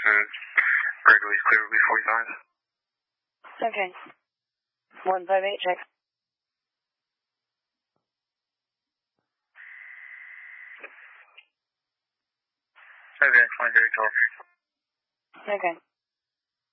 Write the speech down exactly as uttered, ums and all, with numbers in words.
and regularly clear with forty-five. Okay. one five eight, check. Okay, fine, very tall. Okay.